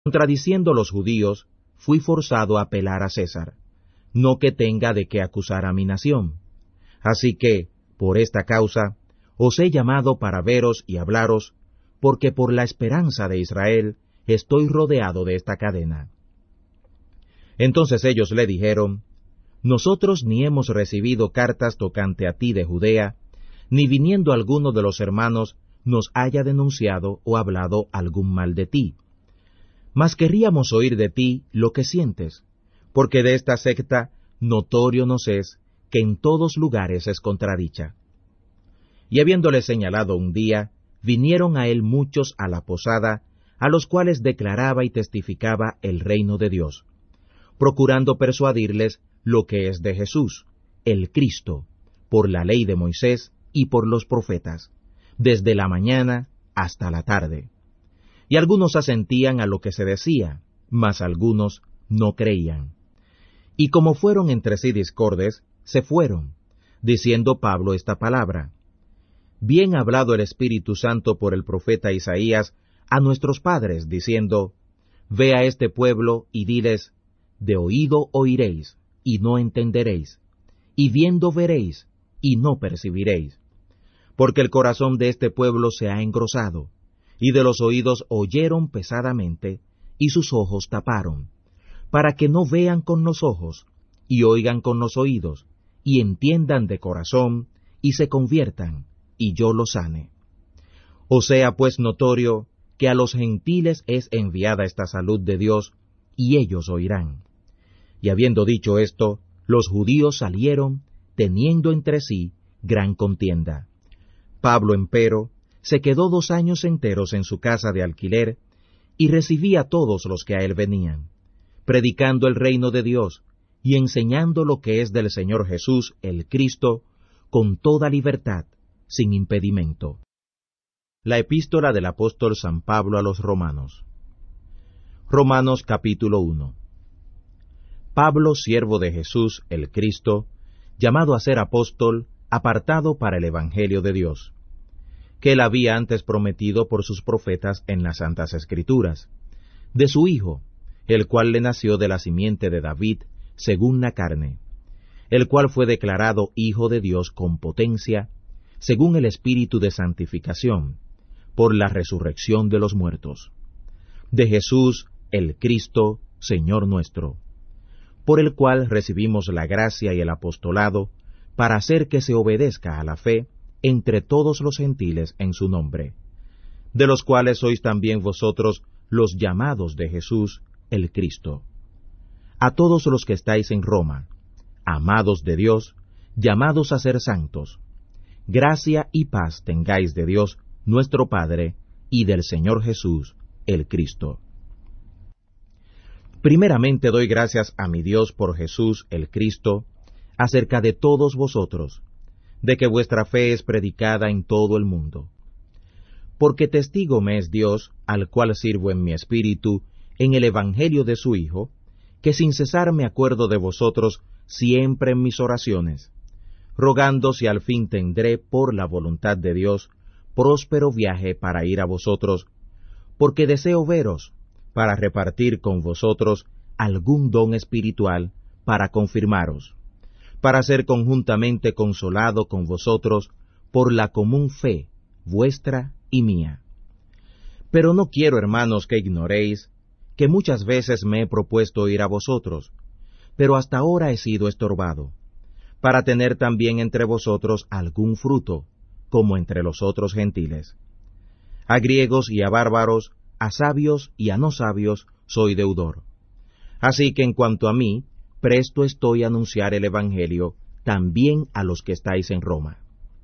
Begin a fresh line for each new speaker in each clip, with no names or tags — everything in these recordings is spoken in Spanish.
Contradiciendo los judíos, fui forzado a apelar a César, no que tenga de qué acusar a mi nación. Así que, por esta causa, os he llamado para veros y hablaros, porque por la esperanza de Israel estoy rodeado de esta cadena. Entonces ellos le dijeron, nosotros ni hemos recibido cartas tocante a ti de Judea, ni viniendo alguno de los hermanos nos haya denunciado o hablado algún mal de ti. Mas querríamos oír de ti lo que sientes, porque de esta secta notorio nos es que en todos lugares es contradicha. Y habiéndole señalado un día, vinieron a él muchos a la posada, a los cuales declaraba y testificaba el reino de Dios, procurando persuadirles lo que es de Jesús, el Cristo, por la ley de Moisés y por los profetas, desde la mañana hasta la tarde. Y algunos asentían a lo que se decía, mas algunos no creían. Y como fueron entre sí discordes, se fueron, diciendo Pablo esta palabra: Bien ha hablado el Espíritu Santo por el profeta Isaías a nuestros padres, diciendo: Ve a este pueblo y diles, de oído oiréis, y no entenderéis, y viendo veréis, y no percibiréis. Porque el corazón de este pueblo se ha engrosado, y de los oídos oyeron pesadamente, y sus ojos taparon, para que no vean con los ojos, y oigan con los oídos, y entiendan de corazón, y se conviertan, y yo los sane. O sea pues notorio que a los gentiles es enviada esta salud de Dios, y ellos oirán. Y habiendo dicho esto, los judíos salieron, teniendo entre sí gran contienda. Pablo, empero, se quedó 2 años enteros en su casa de alquiler, y recibía a todos los que a él venían, predicando el reino de Dios, y enseñando lo que es del Señor Jesús, el Cristo, con toda libertad, sin impedimento. La epístola del apóstol San Pablo a los Romanos. Romanos capítulo 1. Pablo, siervo de Jesús, el Cristo, llamado a ser apóstol, apartado para el Evangelio de Dios, que él había antes prometido por sus profetas en las Santas Escrituras, de su Hijo, el cual le nació de la simiente de David, según la carne, el cual fue declarado Hijo de Dios con potencia, según el Espíritu de santificación, por la resurrección de los muertos, de Jesús, el Cristo, Señor nuestro, por el cual recibimos la gracia y el apostolado, para hacer que se obedezca a la fe entre todos los gentiles en su nombre, de los cuales sois también vosotros los llamados de Jesús, el Cristo. A todos los que estáis en Roma, amados de Dios, llamados a ser santos, gracia y paz tengáis de Dios, nuestro Padre, y del Señor Jesús, el Cristo. Primeramente doy gracias a mi Dios por Jesús, el Cristo, acerca de todos vosotros, de que vuestra fe es predicada en todo el mundo. Porque testigo me es Dios, al cual sirvo en mi espíritu, en el Evangelio de su Hijo, que sin cesar me acuerdo de vosotros siempre en mis oraciones, rogando si al fin tendré, por la voluntad de Dios, próspero viaje para ir a vosotros, porque deseo veros, para repartir con vosotros algún don espiritual, para confirmaros, para ser conjuntamente consolado con vosotros por la común fe vuestra y mía. Pero no quiero, hermanos, que ignoréis que muchas veces me he propuesto ir a vosotros, pero hasta ahora he sido estorbado, para tener también entre vosotros algún fruto, como entre los otros gentiles. A griegos y a bárbaros, a sabios y a no sabios, soy deudor. Así que en cuanto a mí, presto estoy a anunciar el Evangelio también a los que estáis en Roma.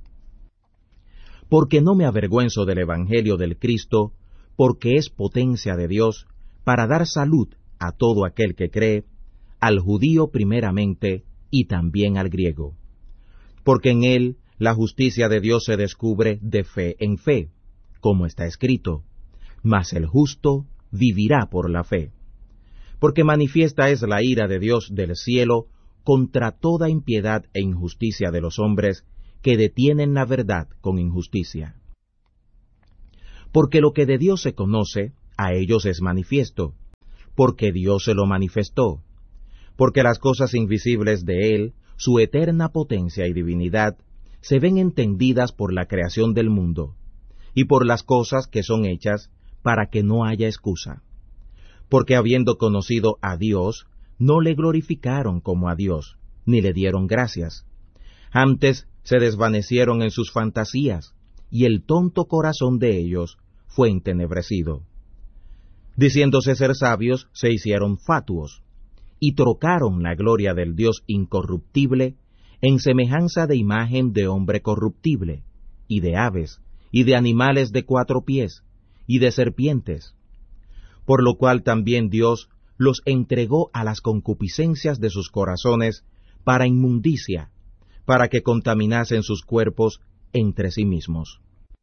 Porque no me avergüenzo del Evangelio del Cristo, porque es potencia de Dios, para dar salud a todo aquel que cree, al judío primeramente, y también al griego. Porque en él la justicia de Dios se descubre de fe en fe, como está escrito: mas el justo vivirá por la fe. Porque manifiesta es la ira de Dios del cielo contra toda impiedad e injusticia de los hombres que detienen la verdad con injusticia. Porque lo que de Dios se conoce, a ellos es manifiesto, porque Dios se lo manifestó, porque las cosas invisibles de Él, su eterna potencia y divinidad, se ven entendidas por la creación del mundo, y por las cosas que son hechas, para que no haya excusa. Porque habiendo conocido a Dios, no le glorificaron como a Dios, ni le dieron gracias. Antes se desvanecieron en sus fantasías, y el tonto corazón de ellos fue entenebrecido. Diciéndose ser sabios, se hicieron fatuos, y trocaron la gloria del Dios incorruptible en semejanza de imagen de hombre corruptible, y de aves, y de animales de 4 pies, y de serpientes. Por lo cual también Dios los entregó a las concupiscencias de sus corazones para inmundicia, para que contaminasen sus cuerpos entre sí mismos.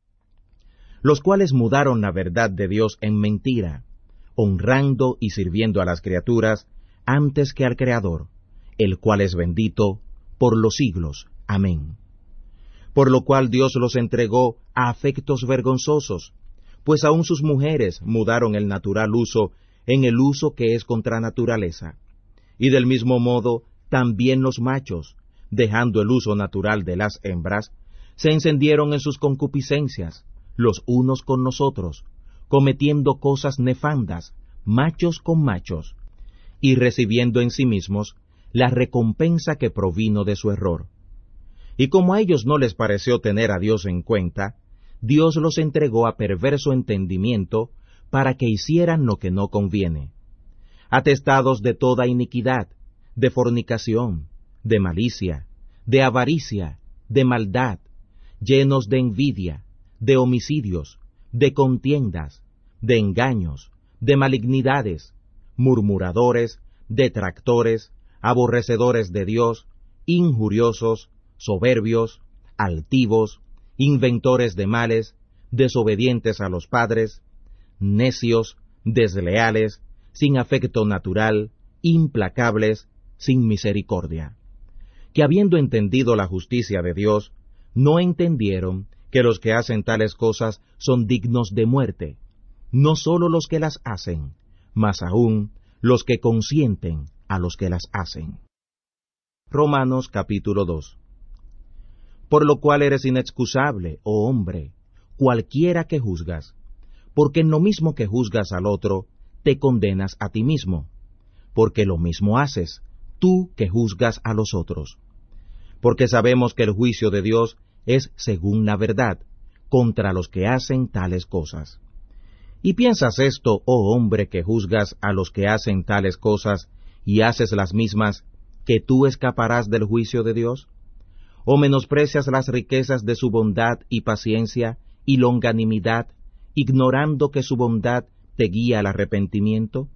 Los cuales mudaron la verdad de Dios en mentira, honrando y sirviendo a las criaturas antes que al Creador, el cual es bendito por los siglos. Amén. Por lo cual Dios los entregó a afectos vergonzosos, pues aun sus mujeres mudaron el natural uso en el uso que es contra naturaleza. Y del mismo modo, también los machos, dejando el uso natural de las hembras, se encendieron en sus concupiscencias, los unos con nosotros, cometiendo cosas nefandas, machos con machos, y recibiendo en sí mismos la recompensa que provino de su error. Y como a ellos no les pareció tener a Dios en cuenta, Dios los entregó a perverso entendimiento para que hicieran lo que no conviene, atestados de toda iniquidad, de fornicación, de malicia, de avaricia, de maldad, llenos de envidia, de homicidios, de contiendas, de engaños, de malignidades, murmuradores, detractores, aborrecedores de Dios, injuriosos, soberbios, altivos, inventores de males, desobedientes a los padres, necios, desleales, sin afecto natural, implacables, sin misericordia, que habiendo entendido la justicia de Dios, no entendieron que los que hacen tales cosas son dignos de muerte, no sólo los que las hacen, mas aún los que consienten a los que las hacen. Romanos capítulo 2. Por lo cual eres inexcusable, oh hombre, cualquiera que juzgas, porque en lo mismo que juzgas al otro, te condenas a ti mismo, porque lo mismo haces, tú que juzgas a los otros. Porque sabemos que el juicio de Dios es según la verdad, contra los que hacen tales cosas. ¿Y piensas esto, oh hombre, que juzgas a los que hacen tales cosas, y haces las mismas, que tú escaparás del juicio de Dios? ¿O menosprecias las riquezas de su bondad y paciencia y longanimidad, ignorando que su bondad te guía al arrepentimiento?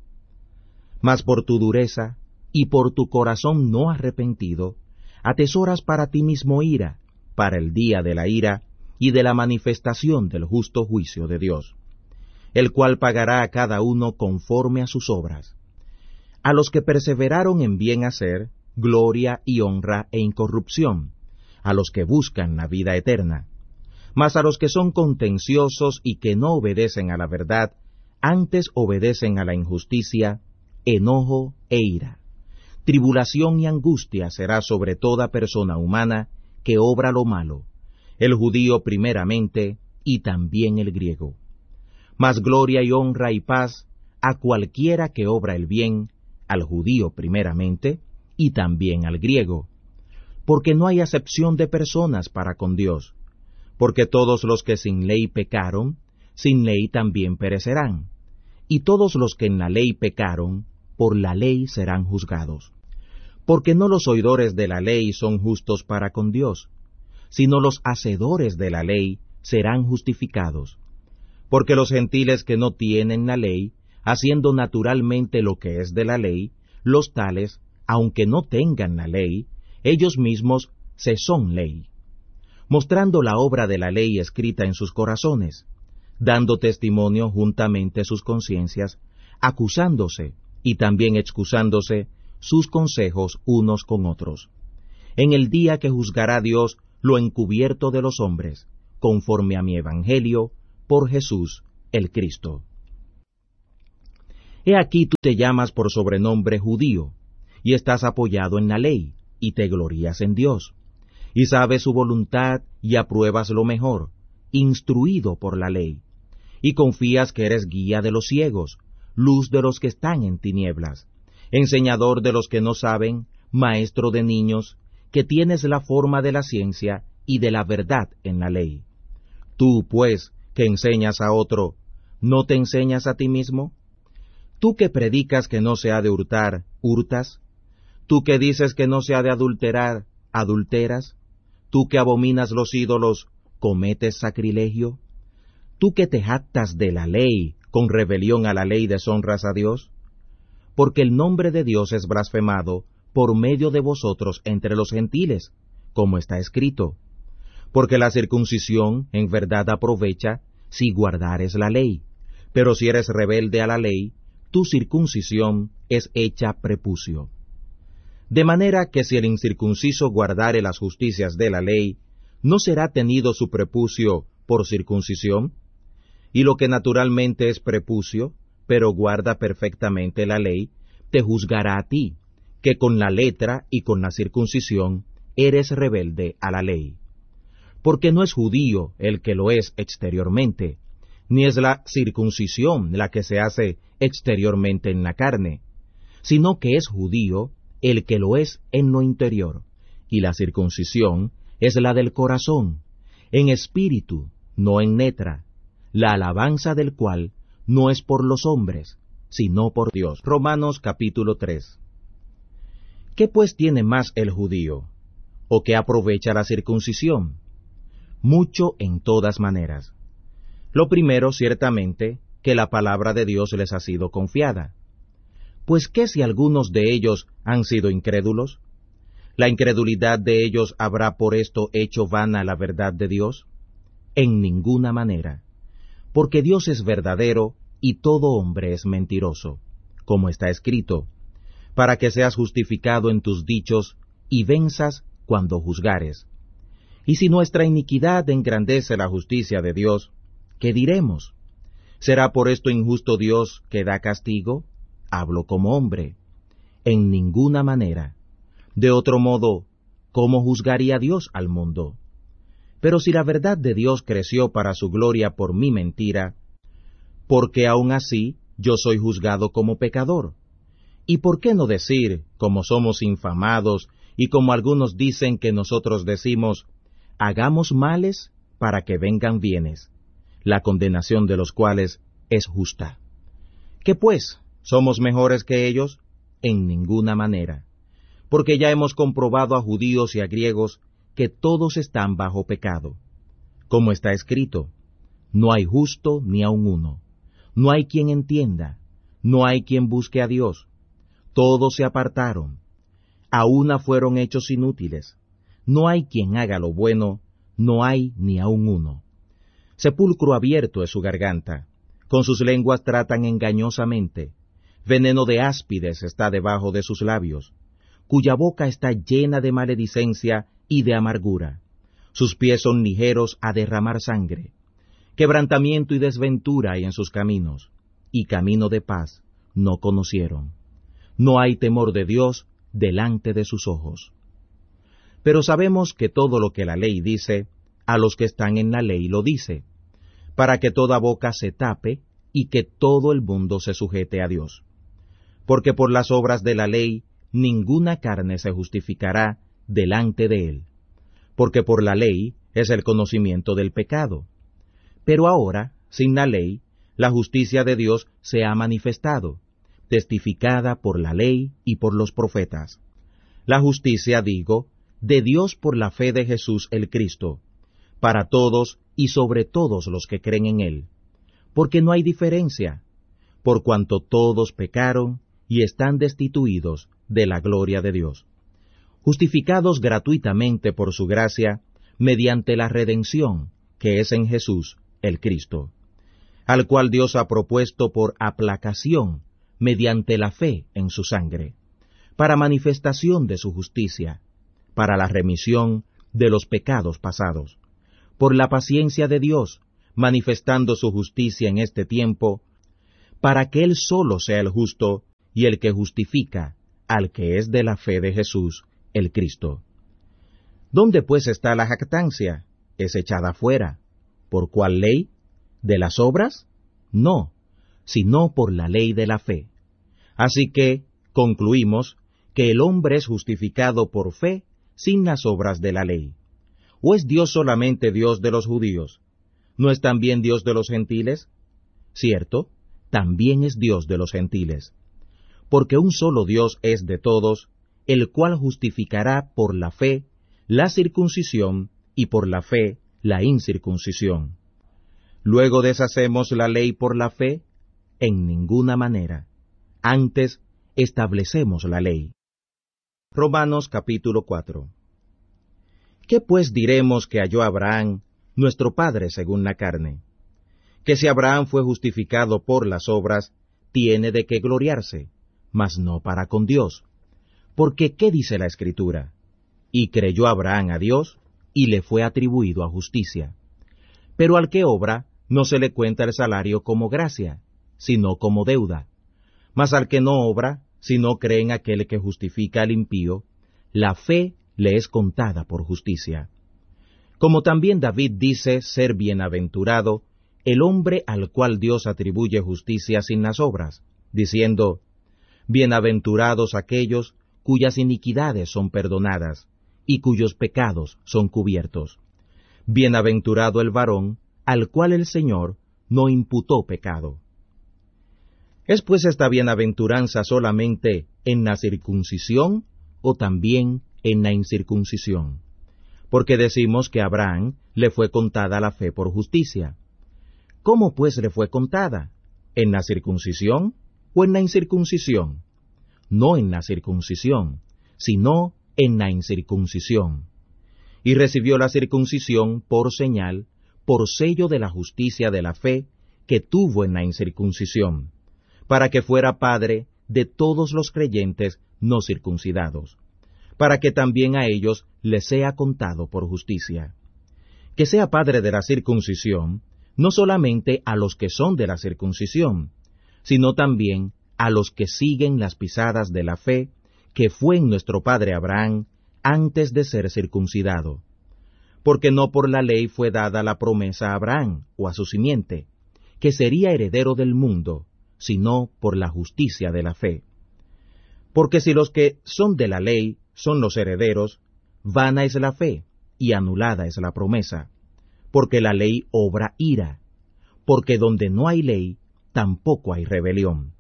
Mas por tu dureza y por tu corazón no arrepentido, atesoras para ti mismo ira, para el día de la ira y de la manifestación del justo juicio de Dios, el cual pagará a cada uno conforme a sus obras. A los que perseveraron en bien hacer, gloria y honra e incorrupción, a los que buscan la vida eterna. Mas a los que son contenciosos y que no obedecen a la verdad, antes obedecen a la injusticia, enojo e ira. Tribulación y angustia será sobre toda persona humana que obra lo malo, el judío primeramente y también el griego. Mas gloria y honra y paz a cualquiera que obra el bien, al judío primeramente y también al griego, porque no hay acepción de personas para con Dios, porque todos los que sin ley pecaron, sin ley también perecerán, y todos los que en la ley pecaron, por la ley serán juzgados. Porque no los oidores de la ley son justos para con Dios, sino los hacedores de la ley serán justificados. Porque los gentiles que no tienen la ley, haciendo naturalmente lo que es de la ley, los tales, aunque no tengan la ley, ellos mismos se son ley, mostrando la obra de la ley escrita en sus corazones, dando testimonio juntamente sus conciencias, acusándose y también excusándose sus consejos unos con otros, en el día que juzgará Dios lo encubierto de los hombres, conforme a mi evangelio, por Jesús el Cristo. He aquí tú te llamas por sobrenombre judío, y estás apoyado en la ley, y te glorías en Dios, y sabes su voluntad y apruebas lo mejor, instruido por la ley, y confías que eres guía de los ciegos, luz de los que están en tinieblas, enseñador de los que no saben, maestro de niños, que tienes la forma de la ciencia y de la verdad en la ley. Tú, pues, que enseñas a otro, ¿no te enseñas a ti mismo? Tú que predicas que no se ha de hurtar, ¿hurtas? Tú que dices que no se ha de adulterar, ¿adulteras? Tú que abominas los ídolos, ¿cometes sacrilegio? Tú que te jactas de la ley, con rebelión a la ley deshonras a Dios. Porque el nombre de Dios es blasfemado por medio de vosotros entre los gentiles, como está escrito. Porque la circuncisión en verdad aprovecha si guardares la ley, pero si eres rebelde a la ley, tu circuncisión es hecha prepucio. De manera que si el incircunciso guardare las justicias de la ley, ¿no será tenido su prepucio por circuncisión? Y lo que naturalmente es prepucio, pero guarda perfectamente la ley, te juzgará a ti, que con la letra y con la circuncisión eres rebelde a la ley. Porque no es judío el que lo es exteriormente, ni es la circuncisión la que se hace exteriormente en la carne, sino que es judío el que lo es en lo interior, y la circuncisión es la del corazón, en espíritu, no en letra, la alabanza del cual no es por los hombres, sino por Dios. Romanos capítulo 3. ¿Qué pues tiene más el judío? ¿O qué aprovecha la circuncisión? Mucho en todas maneras. Lo primero, ciertamente, que la palabra de Dios les ha sido confiada. Pues ¿qué si algunos de ellos han sido incrédulos? ¿La incredulidad de ellos habrá por esto hecho vana la verdad de Dios? En ninguna manera. Porque Dios es verdadero y todo hombre es mentiroso, como está escrito, para que seas justificado en tus dichos y venzas cuando juzgares. Y si nuestra iniquidad engrandece la justicia de Dios, ¿qué diremos? ¿Será por esto injusto Dios que da castigo? Hablo como hombre. En ninguna manera. De otro modo, ¿cómo juzgaría Dios al mundo? Pero si la verdad de Dios creció para su gloria por mi mentira, ¿por qué aún así yo soy juzgado como pecador? ¿Y por qué no decir, como somos infamados, y como algunos dicen que nosotros decimos, hagamos males para que vengan bienes, la condenación de los cuales es justa? ¿Qué pues? ¿Somos mejores que ellos? En ninguna manera. Porque ya hemos comprobado a judíos y a griegos que todos están bajo pecado. Como está escrito, no hay justo ni aun uno, no hay quien entienda, no hay quien busque a Dios. Todos se apartaron, a una fueron hechos inútiles. No hay quien haga lo bueno, no hay ni aun uno. Sepulcro abierto es su garganta, con sus lenguas tratan engañosamente. Veneno de áspides está debajo de sus labios, cuya boca está llena de maledicencia y de amargura. Sus pies son ligeros a derramar sangre. Quebrantamiento y desventura hay en sus caminos, y camino de paz no conocieron. No hay temor de Dios delante de sus ojos. Pero sabemos que todo lo que la ley dice, a los que están en la ley lo dice, para que toda boca se tape y que todo el mundo se sujete a Dios. Porque por las obras de la ley ninguna carne se justificará delante de él, porque por la ley es el conocimiento del pecado. Pero ahora, sin la ley, la justicia de Dios se ha manifestado, testificada por la ley y por los profetas. La justicia, digo, de Dios por la fe de Jesús el Cristo, para todos y sobre todos los que creen en él, porque no hay diferencia, por cuanto todos pecaron y están destituidos de la gloria de Dios, justificados gratuitamente por su gracia, mediante la redención que es en Jesús el Cristo, al cual Dios ha propuesto por aplacación, mediante la fe en su sangre, para manifestación de su justicia, para la remisión de los pecados pasados, por la paciencia de Dios, manifestando su justicia en este tiempo, para que Él solo sea el justo y el que justifica al que es de la fe de Jesús, el Cristo. ¿Dónde pues está la jactancia? Es echada fuera. ¿Por cuál ley? ¿De las obras? No, sino por la ley de la fe. Así que concluimos que el hombre es justificado por fe sin las obras de la ley. ¿O es Dios solamente Dios de los judíos? ¿No es también Dios de los gentiles? Cierto, también es Dios de los gentiles. Porque un solo Dios es de todos, el cual justificará por la fe la circuncisión y por la fe la incircuncisión. ¿Luego deshacemos la ley por la fe? En ninguna manera. Antes establecemos la ley. Romanos capítulo 4. ¿Qué pues diremos que halló Abraham, nuestro padre según la carne? Que si Abraham fue justificado por las obras, tiene de qué gloriarse, mas no para con Dios. Porque ¿qué dice la Escritura? Y creyó Abraham a Dios, y le fue atribuido a justicia. Pero al que obra, no se le cuenta el salario como gracia, sino como deuda. Mas al que no obra, sino cree en aquel que justifica al impío, la fe le es contada por justicia. Como también David dice ser bienaventurado el hombre al cual Dios atribuye justicia sin las obras, diciendo, bienaventurados aquellos cuyas iniquidades son perdonadas, y cuyos pecados son cubiertos. Bienaventurado el varón al cual el Señor no imputó pecado. ¿Es pues esta bienaventuranza solamente en la circuncisión o también en la incircuncisión? Porque decimos que a Abraham le fue contada la fe por justicia. ¿Cómo pues le fue contada? ¿En la circuncisión o en la incircuncisión? No en la circuncisión, sino en la incircuncisión. Y recibió la circuncisión por señal, por sello de la justicia de la fe que tuvo en la incircuncisión, para que fuera padre de todos los creyentes no circuncidados, para que también a ellos les sea contado por justicia. Que sea padre de la circuncisión, no solamente a los que son de la circuncisión, sino también a los que siguen las pisadas de la fe que fue en nuestro padre Abraham antes de ser circuncidado. Porque no por la ley fue dada la promesa a Abraham o a su simiente, que sería heredero del mundo, sino por la justicia de la fe. Porque si los que son de la ley son los herederos, vana es la fe, y anulada es la promesa, porque la ley obra ira, porque donde no hay ley, tampoco hay rebelión.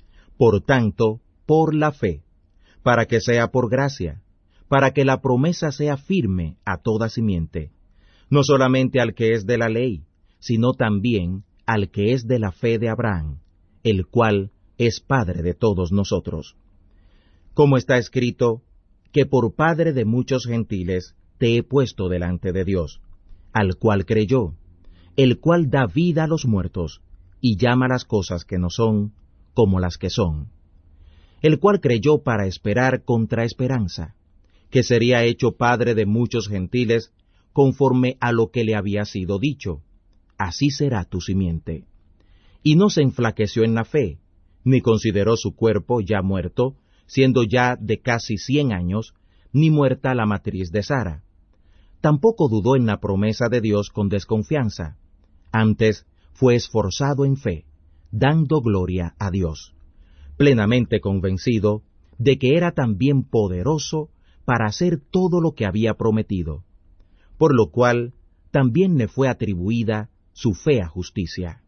Por tanto, por la fe, para que sea por gracia, para que la promesa sea firme a toda simiente, no solamente al que es de la ley, sino también al que es de la fe de Abraham, el cual es Padre de todos nosotros. Como está escrito, que por Padre de muchos gentiles te he puesto delante de Dios, al cual creyó, el cual da vida a los muertos, y llama las cosas que no son, como las que son. El cual creyó para esperar contra esperanza, que sería hecho Padre de muchos gentiles, conforme a lo que le había sido dicho, así será tu simiente. Y no se enflaqueció en la fe, ni consideró su cuerpo ya muerto, siendo ya de casi 100 años, ni muerta la matriz de Sara. Tampoco dudó en la promesa de Dios con desconfianza, antes fue esforzado en fe, dando gloria a Dios, plenamente convencido de que era también poderoso para hacer todo lo que había prometido, por lo cual también le fue atribuida su fe a justicia.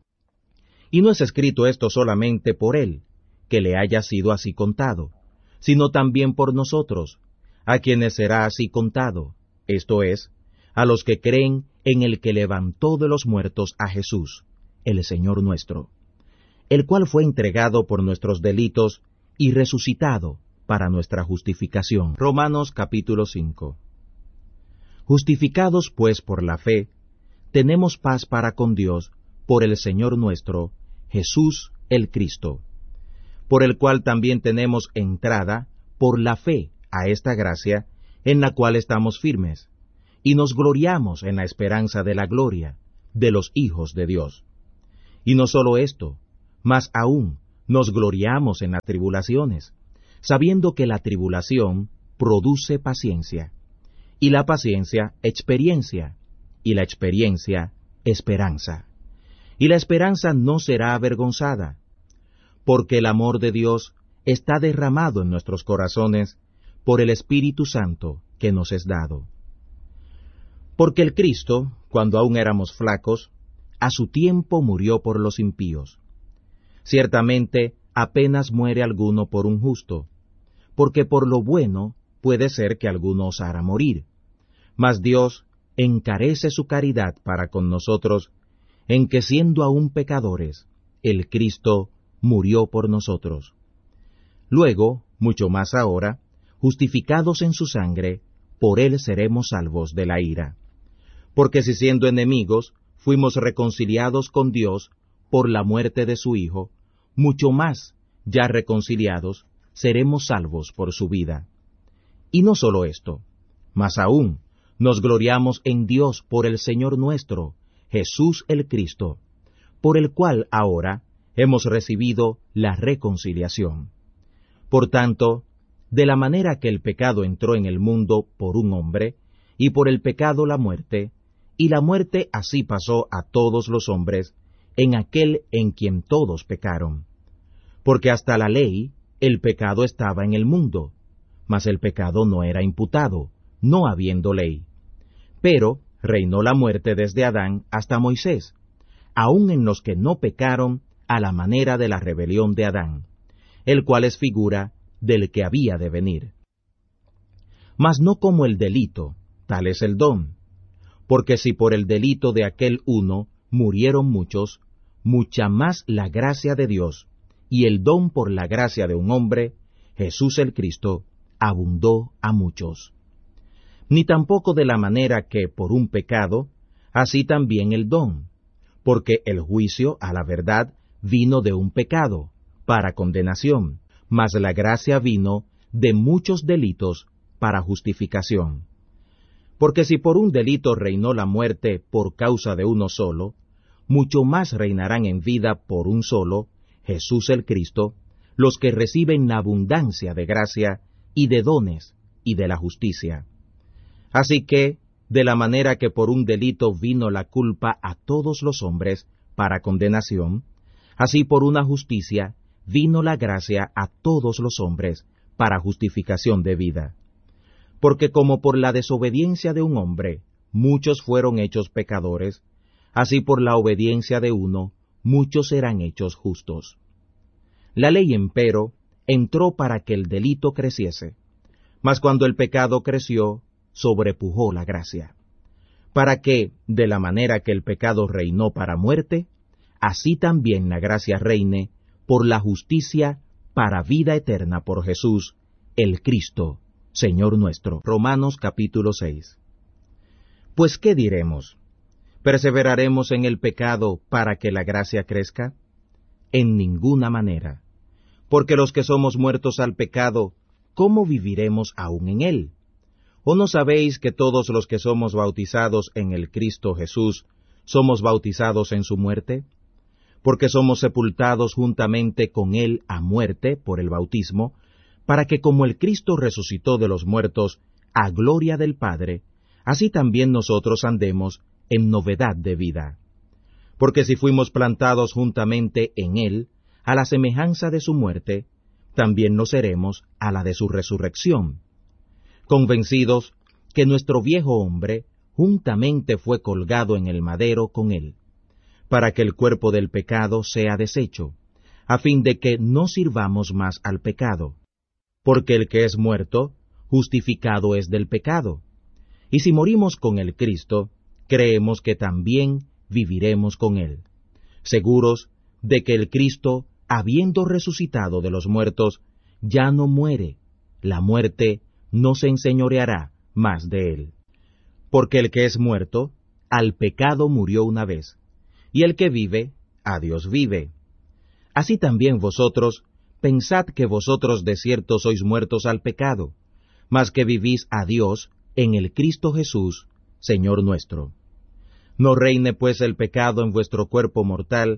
Y no es escrito esto solamente por él, que le haya sido así contado, sino también por nosotros, a quienes será así contado, esto es, a los que creen en el que levantó de los muertos a Jesús, el Señor nuestro, el cual fue entregado por nuestros delitos y resucitado para nuestra justificación. Romanos capítulo 5. Justificados pues por la fe, tenemos paz para con Dios por el Señor nuestro, Jesús el Cristo, por el cual también tenemos entrada por la fe a esta gracia, en la cual estamos firmes, y nos gloriamos en la esperanza de la gloria de los hijos de Dios. Y no solo esto, mas aún nos gloriamos en las tribulaciones, sabiendo que la tribulación produce paciencia, y la paciencia experiencia, y la experiencia esperanza. Y la esperanza no será avergonzada, porque el amor de Dios está derramado en nuestros corazones por el Espíritu Santo que nos es dado. Porque el Cristo, cuando aún éramos flacos, a su tiempo murió por los impíos. Ciertamente apenas muere alguno por un justo, porque por lo bueno puede ser que alguno osara morir. Mas Dios encarece su caridad para con nosotros, en que siendo aún pecadores, el Cristo murió por nosotros. Luego, mucho más ahora, justificados en su sangre, por él seremos salvos de la ira. Porque si siendo enemigos, fuimos reconciliados con Dios por la muerte de su Hijo, mucho más, ya reconciliados, seremos salvos por su vida. Y no solo esto, mas aún nos gloriamos en Dios por el Señor nuestro, Jesús el Cristo, por el cual ahora hemos recibido la reconciliación. Por tanto, de la manera que el pecado entró en el mundo por un hombre, y por el pecado la muerte, y la muerte así pasó a todos los hombres, en aquel en quien todos pecaron. Porque hasta la ley, el pecado estaba en el mundo, mas el pecado no era imputado, no habiendo ley. Pero reinó la muerte desde Adán hasta Moisés, aun en los que no pecaron a la manera de la rebelión de Adán, el cual es figura del que había de venir. Mas no como el delito, tal es el don. Porque si por el delito de aquel uno murieron muchos, mucha más la gracia de Dios, y el don por la gracia de un hombre, Jesús el Cristo, abundó a muchos. Ni tampoco de la manera que por un pecado, así también el don, porque el juicio a la verdad vino de un pecado, para condenación, mas la gracia vino de muchos delitos para justificación. Porque si por un delito reinó la muerte por causa de uno solo, mucho más reinarán en vida por un solo, Jesús el Cristo, los que reciben la abundancia de gracia y de dones y de la justicia. Así que, de la manera que por un delito vino la culpa a todos los hombres para condenación, así por una justicia vino la gracia a todos los hombres para justificación de vida. Porque como por la desobediencia de un hombre muchos fueron hechos pecadores, así por la obediencia de uno muchos serán hechos justos. La ley, empero, entró para que el delito creciese, mas cuando el pecado creció, sobrepujó la gracia, para que, de la manera que el pecado reinó para muerte, así también la gracia reine por la justicia para vida eterna por Jesús, el Cristo, Señor nuestro. Romanos capítulo 6. Pues, ¿qué diremos? ¿Perseveraremos en el pecado para que la gracia crezca? En ninguna manera. Porque los que somos muertos al pecado, ¿cómo viviremos aún en él? ¿O no sabéis que todos los que somos bautizados en el Cristo Jesús, somos bautizados en su muerte? Porque somos sepultados juntamente con él a muerte por el bautismo, para que como el Cristo resucitó de los muertos a gloria del Padre, así también nosotros andemos en novedad de vida. Porque si fuimos plantados juntamente en él, a la semejanza de su muerte, también lo seremos a la de su resurrección, convencidos que nuestro viejo hombre juntamente fue colgado en el madero con él, para que el cuerpo del pecado sea deshecho, a fin de que no sirvamos más al pecado. Porque el que es muerto, justificado es del pecado. Y si morimos con el Cristo, creemos que también viviremos con él, seguros de que el Cristo, habiendo resucitado de los muertos, ya no muere, la muerte no se enseñoreará más de él. Porque el que es muerto, al pecado murió una vez, y el que vive, a Dios vive. Así también vosotros, pensad que vosotros de cierto sois muertos al pecado, mas que vivís a Dios en el Cristo Jesús, Señor nuestro. No reine pues el pecado en vuestro cuerpo mortal,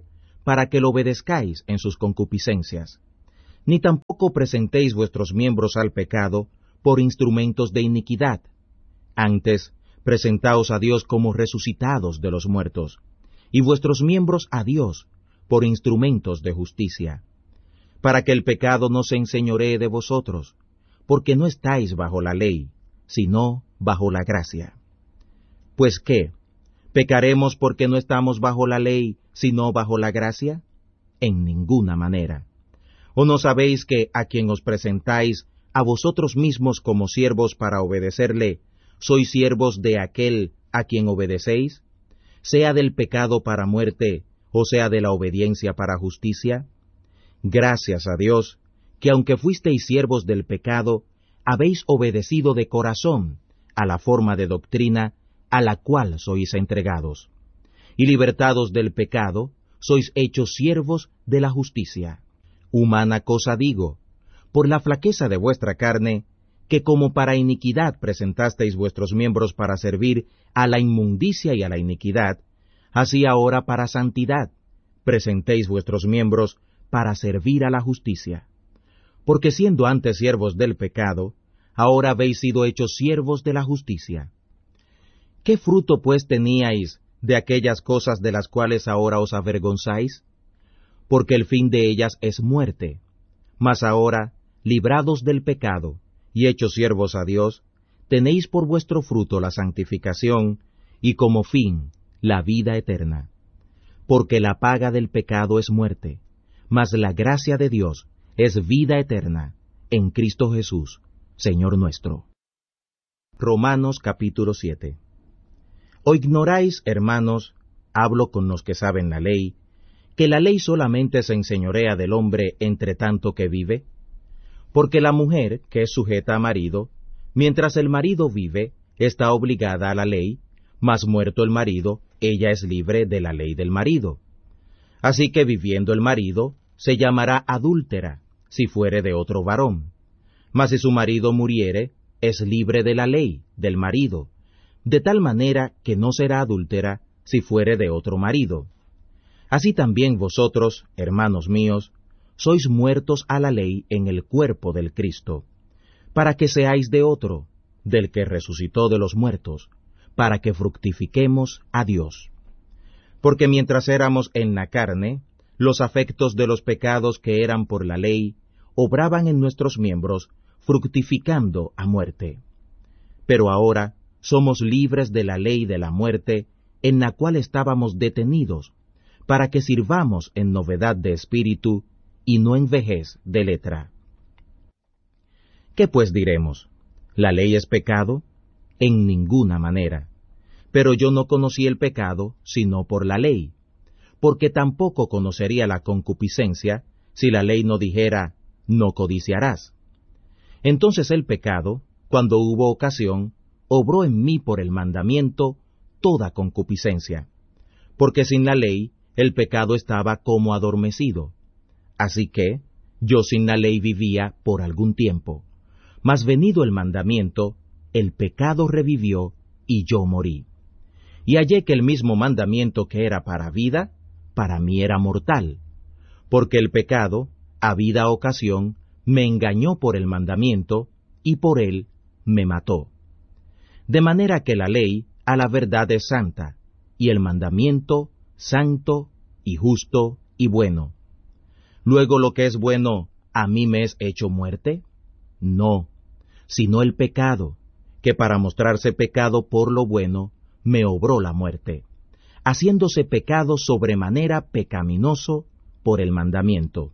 para que lo obedezcáis en sus concupiscencias. Ni tampoco presentéis vuestros miembros al pecado por instrumentos de iniquidad. Antes, presentaos a Dios como resucitados de los muertos, y vuestros miembros a Dios por instrumentos de justicia, para que el pecado no se enseñoree de vosotros, porque no estáis bajo la ley, sino bajo la gracia. Pues ¿qué? ¿Pecaremos porque no estamos bajo la ley, sino bajo la gracia? En ninguna manera. ¿O no sabéis que a quien os presentáis a vosotros mismos como siervos para obedecerle, sois siervos de aquel a quien obedecéis, sea del pecado para muerte, o sea de la obediencia para justicia? Gracias a Dios, que aunque fuisteis siervos del pecado, habéis obedecido de corazón a la forma de doctrina a la cual sois entregados. Y libertados del pecado, sois hechos siervos de la justicia. Humana cosa digo, por la flaqueza de vuestra carne, que como para iniquidad presentasteis vuestros miembros para servir a la inmundicia y a la iniquidad, así ahora para santidad presentéis vuestros miembros para servir a la justicia. Porque siendo antes siervos del pecado, ahora habéis sido hechos siervos de la justicia. ¿Qué fruto pues teníais de aquellas cosas de las cuales ahora os avergonzáis? Porque el fin de ellas es muerte. Mas ahora, librados del pecado y hechos siervos a Dios, tenéis por vuestro fruto la santificación y como fin la vida eterna. Porque la paga del pecado es muerte, mas la gracia de Dios es vida eterna en Cristo Jesús, Señor nuestro. Romanos capítulo 7. ¿O ignoráis, hermanos, hablo con los que saben la ley, que la ley solamente se enseñorea del hombre entre tanto que vive? Porque la mujer, que es sujeta a marido, mientras el marido vive, está obligada a la ley, mas muerto el marido, ella es libre de la ley del marido. Así que viviendo el marido, se llamará adúltera, si fuere de otro varón. Mas si su marido muriere, es libre de la ley del marido, de tal manera que no será adúltera si fuere de otro marido. Así también vosotros, hermanos míos, sois muertos a la ley en el cuerpo del Cristo, para que seáis de otro, del que resucitó de los muertos, para que fructifiquemos a Dios. Porque mientras éramos en la carne, los afectos de los pecados que eran por la ley, obraban en nuestros miembros, fructificando a muerte. Pero ahora somos libres de la ley de la muerte, en la cual estábamos detenidos, para que sirvamos en novedad de espíritu, y no en vejez de letra. ¿Qué pues diremos? ¿La ley es pecado? En ninguna manera. Pero yo no conocí el pecado, sino por la ley, porque tampoco conocería la concupiscencia, si la ley no dijera, no codiciarás. Entonces el pecado, cuando hubo ocasión, obró en mí por el mandamiento toda concupiscencia, porque sin la ley el pecado estaba como adormecido. Así que yo sin la ley vivía por algún tiempo, mas venido el mandamiento, el pecado revivió y yo morí. Y hallé que el mismo mandamiento que era para vida, para mí era mortal, porque el pecado, habida ocasión, me engañó por el mandamiento, y por él me mató. De manera que la ley a la verdad es santa, y el mandamiento santo y justo y bueno. Luego lo que es bueno, ¿a mí me es hecho muerte? No, sino el pecado, que para mostrarse pecado por lo bueno, me obró la muerte, haciéndose pecado sobremanera pecaminoso por el mandamiento.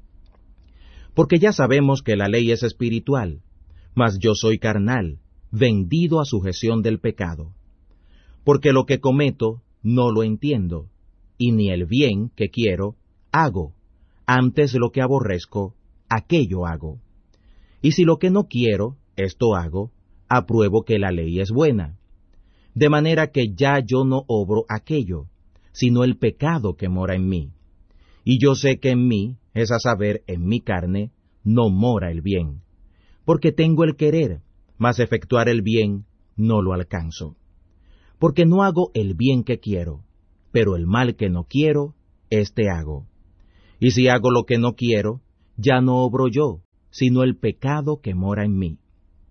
Porque ya sabemos que la ley es espiritual, mas yo soy carnal, vendido a sujeción del pecado. Porque lo que cometo no lo entiendo, y ni el bien que quiero hago, antes lo que aborrezco, aquello hago. Y si lo que no quiero, esto hago, apruebo que la ley es buena. De manera que ya yo no obro aquello, sino el pecado que mora en mí. Y yo sé que en mí, es a saber, en mi carne, no mora el bien. Porque tengo el querer, mas efectuar el bien no lo alcanzo. Porque no hago el bien que quiero, pero el mal que no quiero, éste hago. Y si hago lo que no quiero, ya no obro yo, sino el pecado que mora en mí.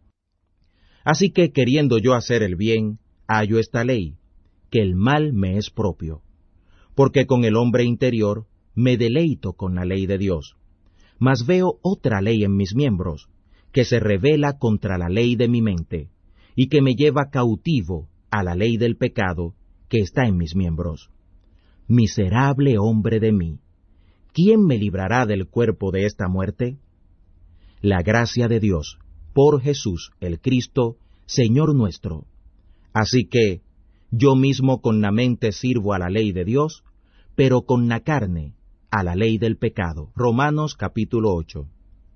Así que, queriendo yo hacer el bien, hallo esta ley, que el mal me es propio. Porque con el hombre interior me deleito con la ley de Dios. Mas veo otra ley en mis miembros, que se rebela contra la ley de mi mente, y que me lleva cautivo a la ley del pecado que está en mis miembros. Miserable hombre de mí, ¿quién me librará del cuerpo de esta muerte? La gracia de Dios, por Jesús el Cristo, Señor nuestro. Así que, yo mismo con la mente sirvo a la ley de Dios, pero con la carne a la ley del pecado. Romanos capítulo 8.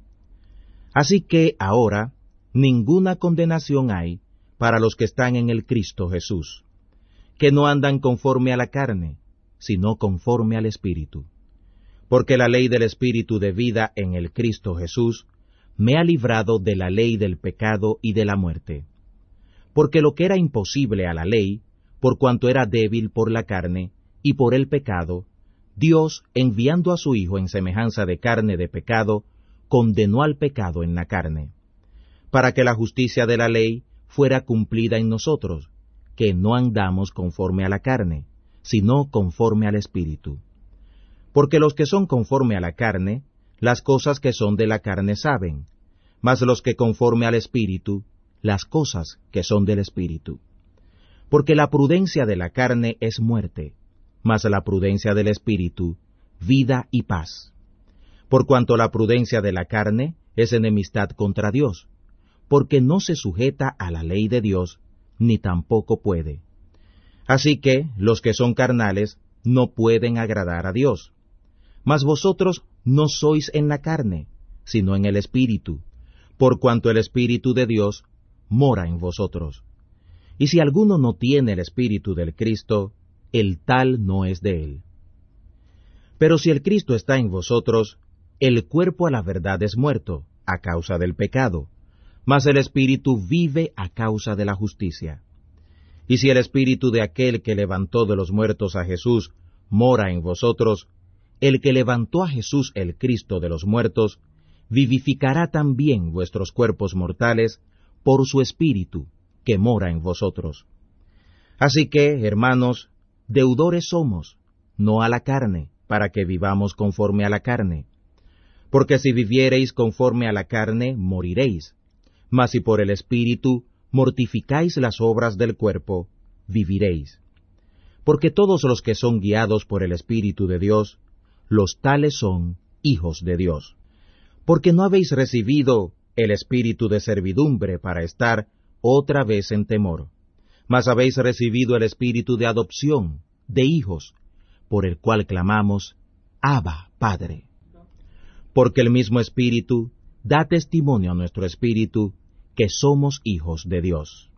Así que ahora ninguna condenación hay para los que están en el Cristo Jesús, que no andan conforme a la carne, sino conforme al Espíritu. Porque la ley del Espíritu de vida en el Cristo Jesús me ha librado de la ley del pecado y de la muerte. Porque lo que era imposible a la ley, por cuanto era débil por la carne y por el pecado, Dios, enviando a su Hijo en semejanza de carne de pecado, condenó al pecado en la carne, para que la justicia de la ley fuera cumplida en nosotros, que no andamos conforme a la carne, sino conforme al Espíritu. Porque los que son conforme a la carne, las cosas que son de la carne saben, mas los que conforme al Espíritu, las cosas que son del Espíritu. Porque la prudencia de la carne es muerte, mas la prudencia del Espíritu, vida y paz. Por cuanto la prudencia de la carne es enemistad contra Dios, porque no se sujeta a la ley de Dios, ni tampoco puede. Así que los que son carnales no pueden agradar a Dios. Mas vosotros no sois en la carne, sino en el Espíritu, por cuanto el Espíritu de Dios mora en vosotros. Y si alguno no tiene el Espíritu del Cristo, el tal no es de él. Pero si el Cristo está en vosotros, el cuerpo a la verdad es muerto, a causa del pecado, mas el Espíritu vive a causa de la justicia. Y si el Espíritu de aquel que levantó de los muertos a Jesús mora en vosotros, el que levantó a Jesús el Cristo de los muertos, vivificará también vuestros cuerpos mortales por su Espíritu que mora en vosotros. Así que, hermanos, deudores somos, no a la carne, para que vivamos conforme a la carne. Porque si viviereis conforme a la carne, moriréis. Mas si por el Espíritu mortificáis las obras del cuerpo, viviréis. Porque todos los que son guiados por el Espíritu de Dios, los tales son hijos de Dios. Porque no habéis recibido el espíritu de servidumbre para estar otra vez en temor, mas habéis recibido el espíritu de adopción, de hijos, por el cual clamamos, Abba, Padre. Porque el mismo Espíritu da testimonio a nuestro espíritu que somos hijos de Dios.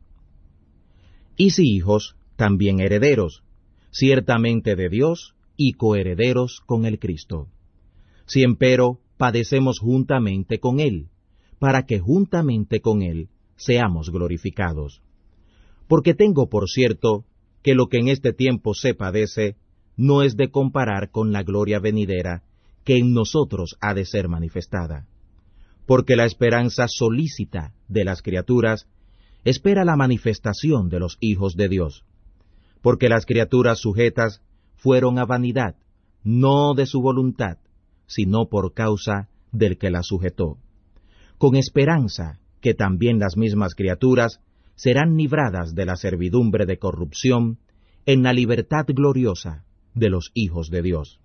Y si hijos, también herederos, ciertamente de Dios y coherederos con el Cristo. Si empero padecemos juntamente con Él, para que juntamente con Él seamos glorificados. Porque tengo por cierto que lo que en este tiempo se padece no es de comparar con la gloria venidera que en nosotros ha de ser manifestada. Porque la esperanza solícita de las criaturas espera la manifestación de los hijos de Dios. Porque las criaturas sujetas fueron a vanidad, no de su voluntad, sino por causa del que las sujetó, con esperanza que también las mismas criaturas serán libradas de la servidumbre de corrupción en la libertad gloriosa de los hijos de Dios.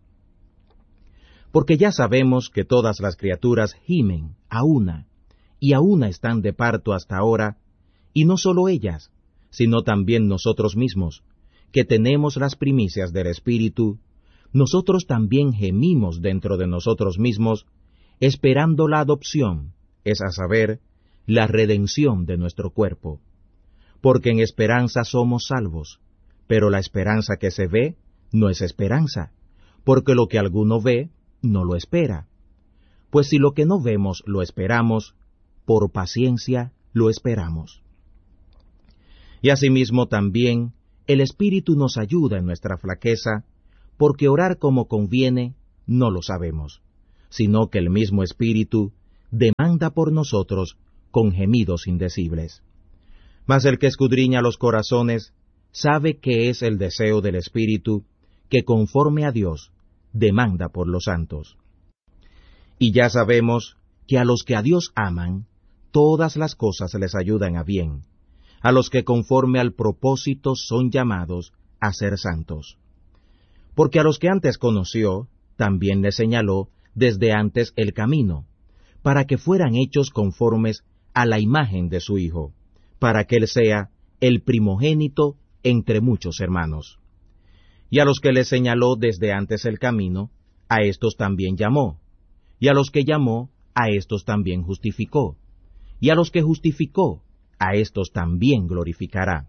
Porque ya sabemos que todas las criaturas gimen a una, y a una están de parto hasta ahora, y no solo ellas, sino también nosotros mismos, que tenemos las primicias del Espíritu, nosotros también gemimos dentro de nosotros mismos, esperando la adopción, es a saber, la redención de nuestro cuerpo. Porque en esperanza somos salvos, pero la esperanza que se ve no es esperanza, porque lo que alguno ve no lo espera. Pues si lo que no vemos lo esperamos, por paciencia lo esperamos. Y asimismo también el Espíritu nos ayuda en nuestra flaqueza, porque orar como conviene no lo sabemos, sino que el mismo Espíritu demanda por nosotros con gemidos indecibles. Mas el que escudriña los corazones sabe que es el deseo del Espíritu que conforme a Dios demanda por los santos. Y ya sabemos que a los que a Dios aman, todas las cosas les ayudan a bien, a los que conforme al propósito son llamados a ser santos. Porque a los que antes conoció, también les señaló desde antes el camino, para que fueran hechos conformes a la imagen de su Hijo, para que Él sea el primogénito entre muchos hermanos. Y a los que les señaló desde antes el camino, a éstos también llamó, y a los que llamó, a éstos también justificó, y a los que justificó, a éstos también glorificará.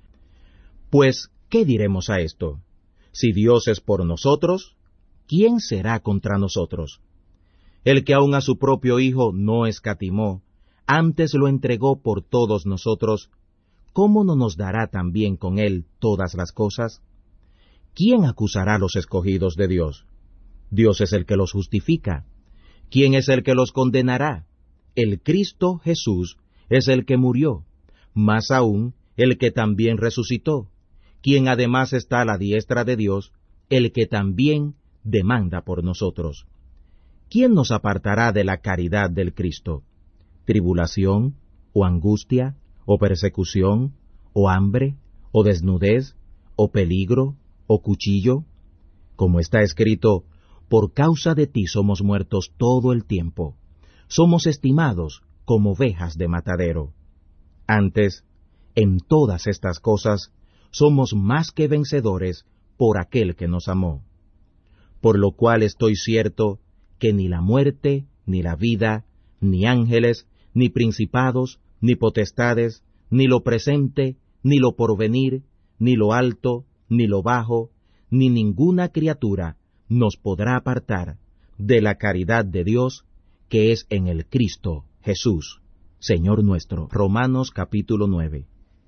Pues, ¿qué diremos a esto? Si Dios es por nosotros, ¿quién será contra nosotros? El que aun a su propio Hijo no escatimó, antes lo entregó por todos nosotros, ¿cómo no nos dará también con Él todas las cosas? ¿Quién acusará a los escogidos de Dios? Dios es el que los justifica. ¿Quién es el que los condenará? El Cristo Jesús es el que murió, más aún el que también resucitó, quien además está a la diestra de Dios, el que también demanda por nosotros. ¿Quién nos apartará de la caridad del Cristo? ¿Tribulación, o angustia, o persecución, o hambre, o desnudez, o peligro, o cuchillo? Como está escrito, por causa de ti somos muertos todo el tiempo, somos estimados como ovejas de matadero. Antes, en todas estas cosas, somos más que vencedores por aquel que nos amó. Por lo cual estoy cierto que ni la muerte, ni la vida, ni ángeles, ni principados, ni potestades, ni lo presente, ni lo porvenir, ni lo alto, ni lo bajo, ni ninguna criatura nos podrá apartar de la caridad de Dios que es en el Cristo Jesús, Señor nuestro. Romanos capítulo 9.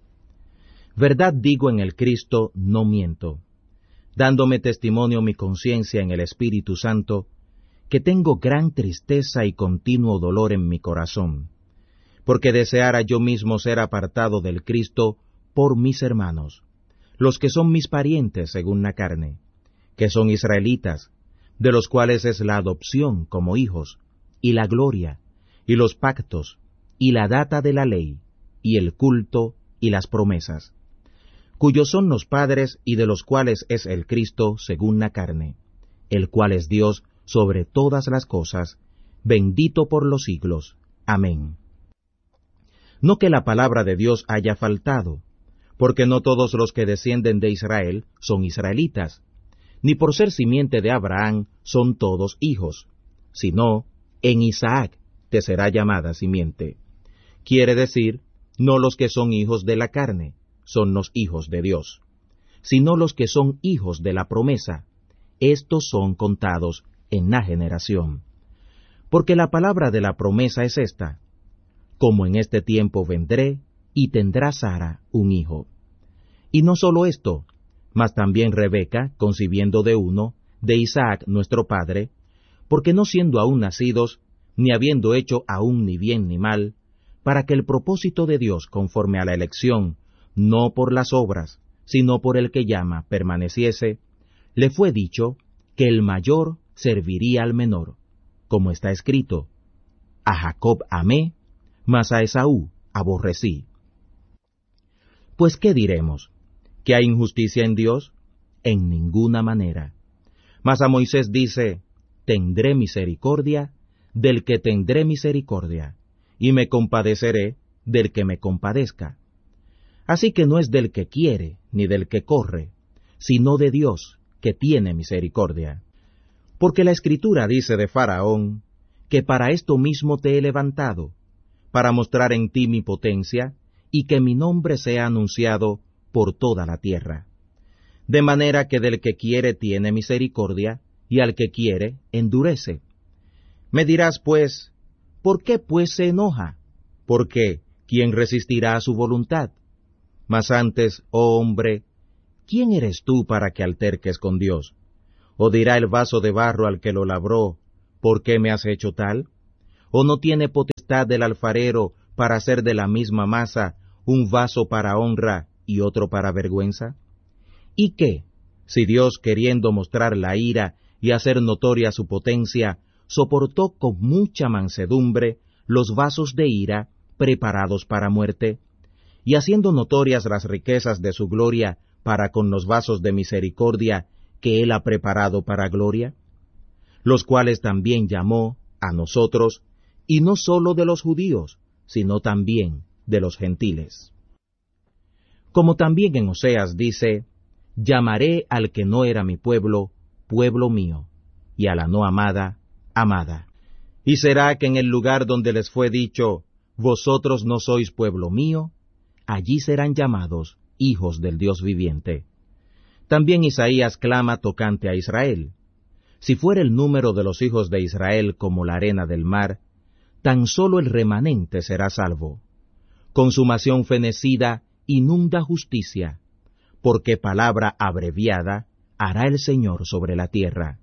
Verdad digo en el Cristo, no miento, dándome testimonio mi conciencia en el Espíritu Santo, que tengo gran tristeza y continuo dolor en mi corazón, porque deseara yo mismo ser apartado del Cristo por mis hermanos, los que son mis parientes según la carne, que son israelitas, de los cuales es la adopción como hijos, y la gloria, y los pactos, y la data de la ley, y el culto, y las promesas, cuyos son los padres y de los cuales es el Cristo según la carne, el cual es Dios sobre todas las cosas, bendito por los siglos. Amén. No que la palabra de Dios haya faltado, porque no todos los que descienden de Israel son israelitas, ni por ser simiente de Abraham son todos hijos, sino en Isaac te será llamada simiente. Quiere decir, no los que son hijos de la carne, son los hijos de Dios, sino los que son hijos de la promesa, estos son contados en la generación. Porque la palabra de la promesa es esta: como en este tiempo vendré, y tendrá Sara un hijo. Y no solo esto, mas también Rebeca, concibiendo de uno, de Isaac nuestro padre, porque no siendo aún nacidos, ni habiendo hecho aún ni bien ni mal, para que el propósito de Dios conforme a la elección, no por las obras, sino por el que llama, permaneciese, le fue dicho que el mayor serviría al menor, como está escrito: a Jacob amé, mas a Esaú aborrecí. Pues ¿qué diremos? ¿Que hay injusticia en Dios? En ninguna manera. Mas a Moisés dice: tendré misericordia del que tendré misericordia, y me compadeceré del que me compadezca. Así que no es del que quiere, ni del que corre, sino de Dios, que tiene misericordia. Porque la Escritura dice de Faraón, que para esto mismo te he levantado, para mostrar en ti mi potencia, y que mi nombre sea anunciado por toda la tierra. De manera que del que quiere tiene misericordia, y al que quiere endurece. Me dirás pues, ¿por qué pues se enoja? Porque, ¿quién resistirá a su voluntad? Mas antes, oh hombre, ¿quién eres tú para que alterques con Dios? ¿O dirá el vaso de barro al que lo labró, ¿por qué me has hecho tal? ¿O no tiene potestad del alfarero para hacer de la misma masa un vaso para honra y otro para vergüenza? ¿Y qué, si Dios, queriendo mostrar la ira y hacer notoria su potencia, soportó con mucha mansedumbre los vasos de ira preparados para muerte, y haciendo notorias las riquezas de su gloria para con los vasos de misericordia que él ha preparado para gloria? Los cuales también llamó a nosotros, y no sólo de los judíos, sino también de los gentiles. Como también en Oseas dice, llamaré al que no era mi pueblo, pueblo mío, y a la no amada, amada. Y será que en el lugar donde les fue dicho, vosotros no sois pueblo mío, allí serán llamados hijos del Dios viviente. También Isaías clama tocante a Israel. Si fuera el número de los hijos de Israel como la arena del mar, tan solo el remanente será salvo. Consumación fenecida inunda justicia, porque palabra abreviada hará el Señor sobre la tierra.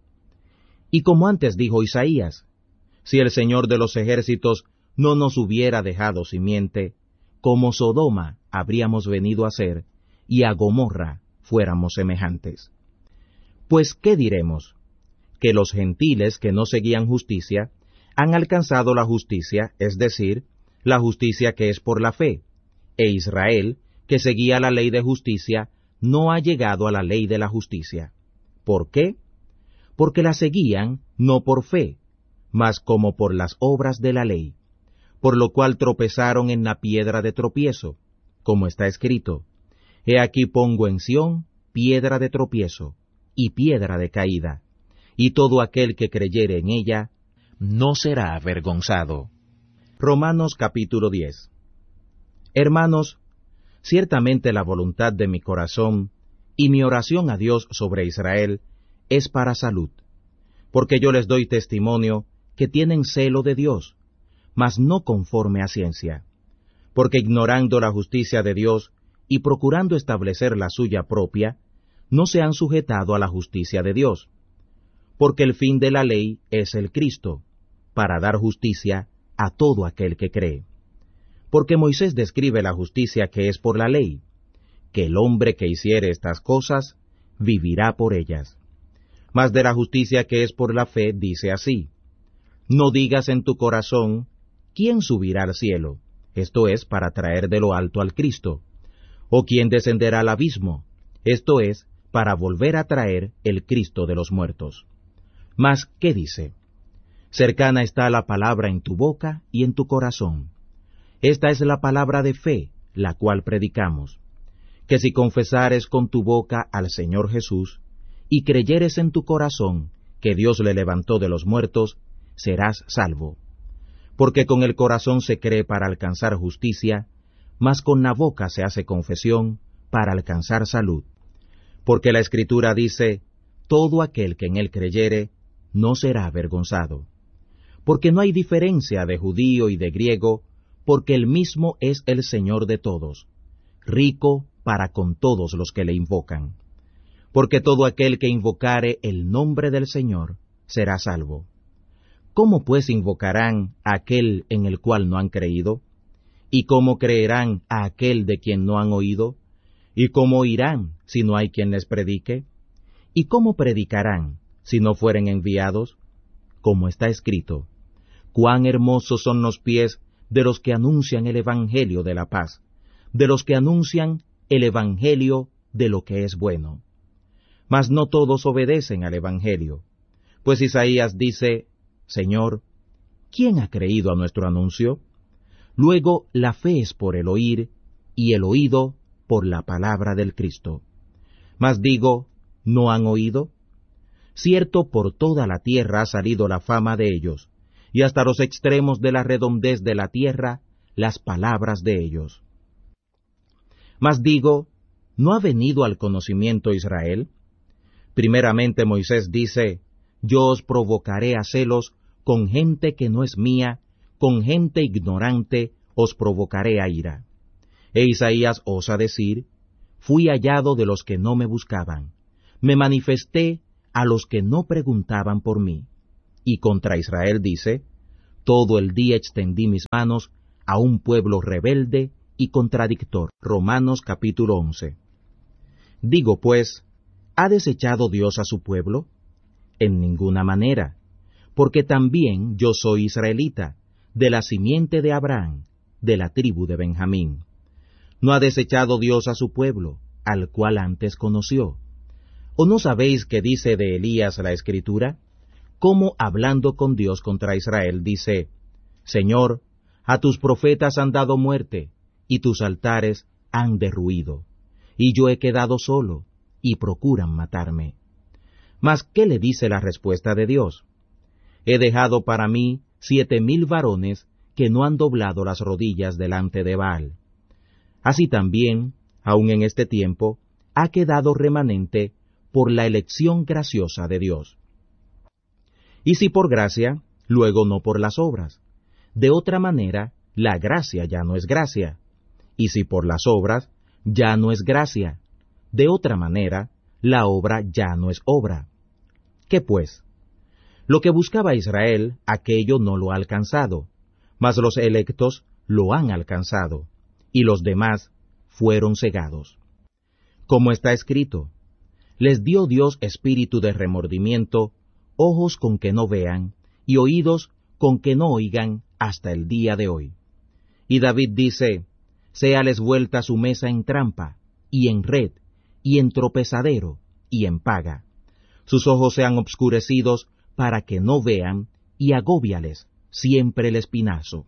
Y como antes dijo Isaías, si el Señor de los ejércitos no nos hubiera dejado simiente, como Sodoma habríamos venido a ser, y a Gomorra fuéramos semejantes. Pues, ¿qué diremos? Que los gentiles que no seguían justicia han alcanzado la justicia, es decir, la justicia que es por la fe, e Israel, que seguía la ley de justicia, no ha llegado a la ley de la justicia. ¿Por qué? Porque la seguían no por fe, mas como por las obras de la ley, por lo cual tropezaron en la piedra de tropiezo, como está escrito, He aquí pongo en Sión piedra de tropiezo y piedra de caída, y todo aquel que creyere en ella no será avergonzado. Romanos capítulo 10. Hermanos, ciertamente la voluntad de mi corazón y mi oración a Dios sobre Israel es para salud, porque yo les doy testimonio que tienen celo de Dios, mas no conforme a ciencia, porque ignorando la justicia de Dios y procurando establecer la suya propia, no se han sujetado a la justicia de Dios, porque el fin de la ley es el Cristo, para dar justicia a todo aquel que cree. Porque Moisés describe la justicia que es por la ley, que el hombre que hiciere estas cosas vivirá por ellas. Mas de la justicia que es por la fe dice así, no digas en tu corazón, ¿quién subirá al cielo? Esto es, para traer de lo alto al Cristo. ¿O quién descenderá al abismo? Esto es, para volver a traer el Cristo de los muertos. Mas, ¿qué dice? Cercana está la palabra en tu boca y en tu corazón. Esta es la palabra de fe, la cual predicamos, que si confesares con tu boca al Señor Jesús, y creyeres en tu corazón que Dios le levantó de los muertos, serás salvo. Porque con el corazón se cree para alcanzar justicia, mas con la boca se hace confesión para alcanzar salud. Porque la Escritura dice, todo aquel que en él creyere, no será avergonzado. Porque no hay diferencia de judío y de griego, porque el mismo es el Señor de todos, rico para con todos los que le invocan. Porque todo aquel que invocare el nombre del Señor será salvo. ¿Cómo pues invocarán a aquel en el cual no han creído? ¿Y cómo creerán a aquel de quien no han oído? ¿Y cómo oirán si no hay quien les predique? ¿Y cómo predicarán si no fueren enviados? Como está escrito, cuán hermosos son los pies de los que anuncian el evangelio de la paz, de los que anuncian el evangelio de lo que es bueno. Mas no todos obedecen al evangelio, pues Isaías dice, Señor, ¿quién ha creído a nuestro anuncio? Luego la fe es por el oír, y el oído por la palabra del Cristo. Mas digo, ¿no han oído? Cierto, por toda la tierra ha salido la fama de ellos, y hasta los extremos de la redondez de la tierra las palabras de ellos. Mas digo, ¿no ha venido al conocimiento Israel? Primeramente Moisés dice, yo os provocaré a celos con gente que no es mía, con gente ignorante os provocaré a ira. E Isaías osa decir, fui hallado de los que no me buscaban, me manifesté a los que no preguntaban por mí. Y contra Israel dice, todo el día extendí mis manos a un pueblo rebelde y contradictor. Romanos capítulo 11. Digo pues, ¿ha desechado Dios a su pueblo? En ninguna manera, porque también yo soy israelita, de la simiente de Abraham, de la tribu de Benjamín. ¿No ha desechado Dios a su pueblo, al cual antes conoció? ¿O no sabéis qué dice de Elías la Escritura? Cómo hablando con Dios contra Israel dice, Señor, a tus profetas han dado muerte, y tus altares han derruido, y yo he quedado solo, y procuran matarme. Mas, ¿qué le dice la respuesta de Dios? He dejado para mí 7,000 varones que no han doblado las rodillas delante de Baal. Así también, aun en este tiempo, ha quedado remanente por la elección graciosa de Dios. Y si por gracia, luego no por las obras. De otra manera, la gracia ya no es gracia. Y si por las obras, ya no es gracia. De otra manera, la obra ya no es obra. ¿Qué pues? Lo que buscaba Israel, aquello no lo ha alcanzado, mas los electos lo han alcanzado, y los demás fueron cegados. Como está escrito, les dio Dios espíritu de remordimiento, ojos con que no vean, y oídos con que no oigan hasta el día de hoy. Y David dice, séales vuelta su mesa en trampa, y en red, y en tropezadero, y en paga. Sus ojos sean obscurecidos para que no vean, y agóbiales siempre el espinazo.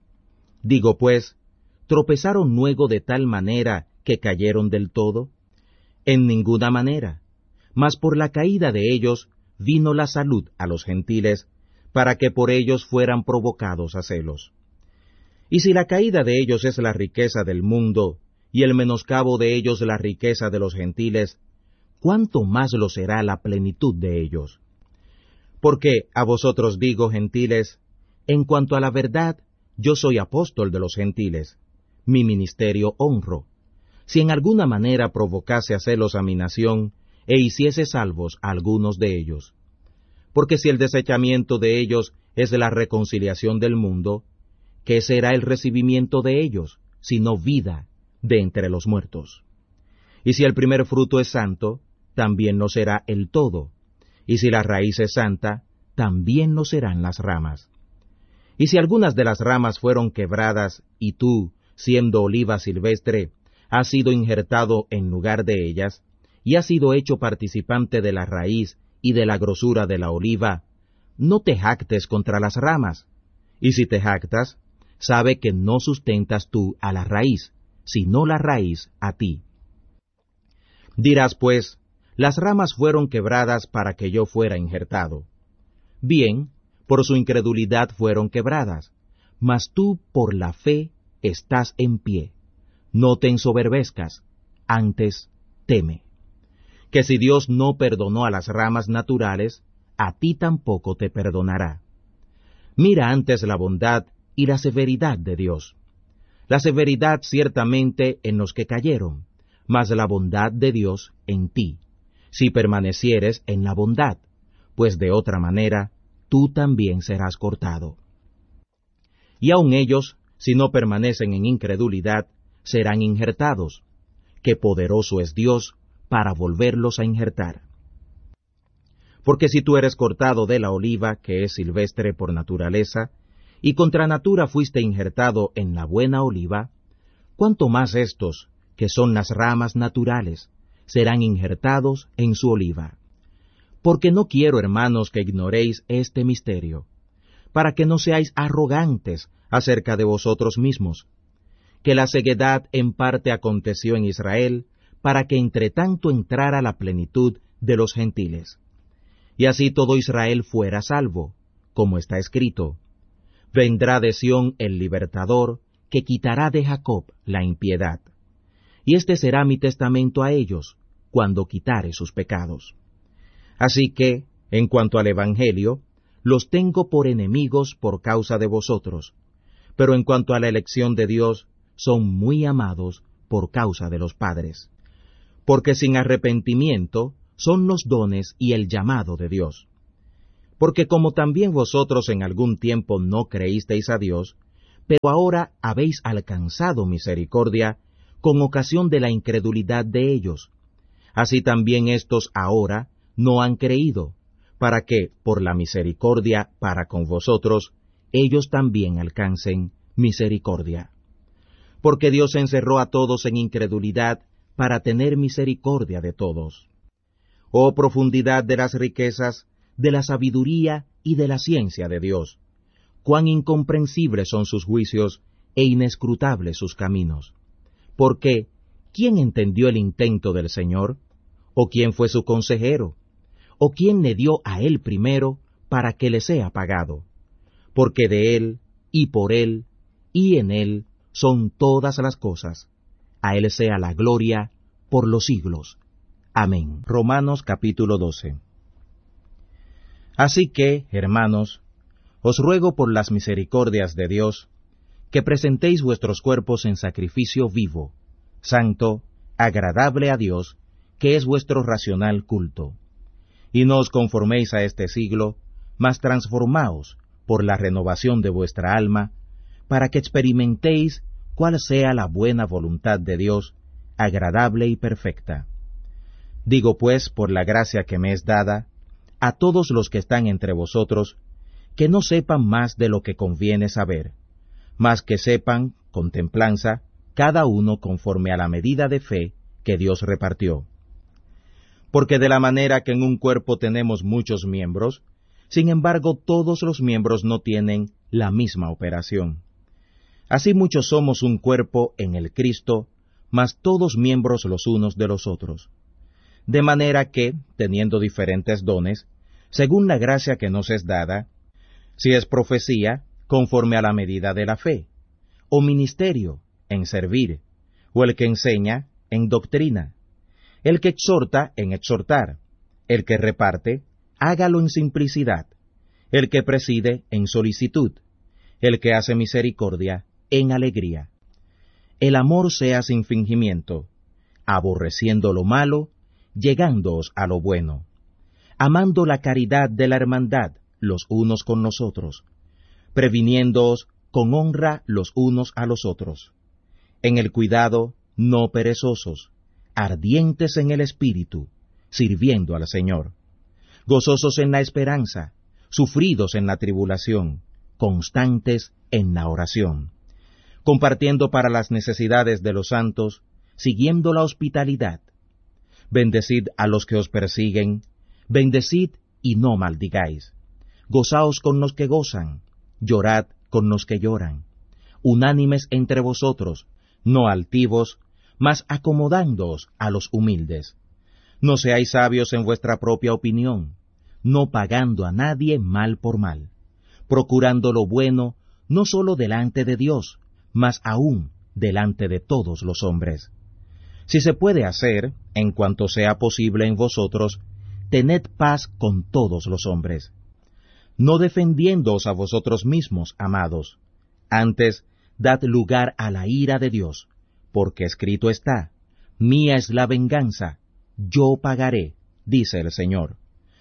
Digo pues, ¿tropezaron luego de tal manera que cayeron del todo? En ninguna manera, mas por la caída de ellos vino la salud a los gentiles, para que por ellos fueran provocados a celos. Y si la caída de ellos es la riqueza del mundo, y el menoscabo de ellos la riqueza de los gentiles, ¿cuánto más lo será la plenitud de ellos? Porque a vosotros digo, gentiles, en cuanto a la verdad, yo soy apóstol de los gentiles, mi ministerio honro, si en alguna manera provocase a celos a mi nación, e hiciese salvos a algunos de ellos. Porque si el desechamiento de ellos es la reconciliación del mundo, ¿qué será el recibimiento de ellos, sino vida de entre los muertos? Y si el primer fruto es santo, también lo será el todo, y si la raíz es santa, también lo serán las ramas. Y si algunas de las ramas fueron quebradas, y tú, siendo oliva silvestre, has sido injertado en lugar de ellas, y has sido hecho participante de la raíz y de la grosura de la oliva, no te jactes contra las ramas. Y si te jactas, sabe que no sustentas tú a la raíz, sino la raíz a ti. Dirás pues, las ramas fueron quebradas para que yo fuera injertado. Bien, por su incredulidad fueron quebradas, mas tú por la fe estás en pie. No te ensoberbezcas, antes teme. Que si Dios no perdonó a las ramas naturales, a ti tampoco te perdonará. Mira antes la bondad y la severidad de Dios. La severidad ciertamente en los que cayeron, mas la bondad de Dios en ti, si permanecieres en la bondad, pues de otra manera tú también serás cortado. Y aun ellos, si no permanecen en incredulidad, serán injertados, que poderoso es Dios para volverlos a injertar. Porque si tú eres cortado de la oliva, que es silvestre por naturaleza, y contra natura fuiste injertado en la buena oliva, ¿cuánto más estos, que son las ramas naturales, serán injertados en su oliva? Porque no quiero, hermanos, que ignoréis este misterio, para que no seáis arrogantes acerca de vosotros mismos, que la ceguedad en parte aconteció en Israel, para que entre tanto entrara la plenitud de los gentiles. Y así todo Israel fuera salvo, como está escrito, vendrá de Sión el libertador, que quitará de Jacob la impiedad. Y este será mi testamento a ellos, cuando quitare sus pecados. Así que, en cuanto al Evangelio, los tengo por enemigos por causa de vosotros, pero en cuanto a la elección de Dios, son muy amados por causa de los padres. Porque sin arrepentimiento son los dones y el llamado de Dios. Porque como también vosotros en algún tiempo no creísteis a Dios, pero ahora habéis alcanzado misericordia con ocasión de la incredulidad de ellos, así también éstos ahora no han creído, para que, por la misericordia para con vosotros, ellos también alcancen misericordia. Porque Dios encerró a todos en incredulidad para tener misericordia de todos. Oh profundidad de las riquezas, de la sabiduría y de la ciencia de Dios! Cuán incomprensibles son sus juicios e inescrutables sus caminos. Porque, ¿quién entendió el intento del Señor? ¿O quién fue su consejero? ¿O quién le dio a él primero para que le sea pagado? Porque de él, y por él, y en él son todas las cosas. A él sea la gloria por los siglos. Amén. Romanos capítulo 12. Así que, hermanos, os ruego por las misericordias de Dios, que presentéis vuestros cuerpos en sacrificio vivo, santo, agradable a Dios, que es vuestro racional culto. Y no os conforméis a este siglo, mas transformaos por la renovación de vuestra alma, para que experimentéis cuál sea la buena voluntad de Dios, agradable y perfecta. Digo pues, por la gracia que me es dada, a todos los que están entre vosotros, que no sepan más de lo que conviene saber, mas que sepan, con templanza, cada uno conforme a la medida de fe que Dios repartió. Porque de la manera que en un cuerpo tenemos muchos miembros, sin embargo todos los miembros no tienen la misma operación. Así muchos somos un cuerpo en el Cristo, mas todos miembros los unos de los otros. De manera que, teniendo diferentes dones, según la gracia que nos es dada, si es profecía, conforme a la medida de la fe, o ministerio, en servir, o el que enseña, en doctrina, el que exhorta, en exhortar, el que reparte, hágalo en simplicidad, el que preside, en solicitud, el que hace misericordia, en alegría. El amor sea sin fingimiento, aborreciendo lo malo, llegándoos a lo bueno, amando la caridad de la hermandad los unos con los otros, previniéndoos con honra los unos a los otros. En el cuidado, no perezosos, ardientes en el espíritu, sirviendo al Señor, gozosos en la esperanza, sufridos en la tribulación, constantes en la oración, compartiendo para las necesidades de los santos, siguiendo la hospitalidad. Bendecid a los que os persiguen, bendecid y no maldigáis. Gozaos con los que gozan, llorad con los que lloran. Unánimes entre vosotros, no altivos, mas acomodándoos a los humildes. No seáis sabios en vuestra propia opinión, no pagando a nadie mal por mal, procurando lo bueno no sólo delante de Dios, mas aún delante de todos los hombres. Si se puede hacer, en cuanto sea posible en vosotros, tened paz con todos los hombres. No defendiéndoos a vosotros mismos, amados, antes dad lugar a la ira de Dios, porque escrito está, mía es la venganza, yo pagaré, dice el Señor.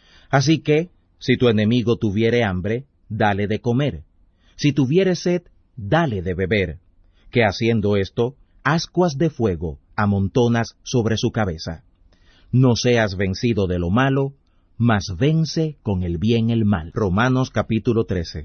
Así que, si tu enemigo tuviere hambre, dale de comer, si tuviere sed, dale de beber, que haciendo esto, ascuas de fuego amontonas sobre su cabeza. No seas vencido de lo malo, mas vence con el bien el mal. Romanos capítulo 13.